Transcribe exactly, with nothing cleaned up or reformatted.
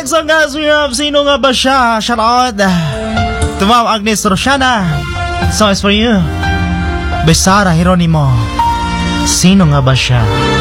next song guys, we have Sino Nga Ba Siya? Shout out to Ma'am Agnes Rosiana. This song is for you. Besara Jeronimo. Sino Nga Ba Siya?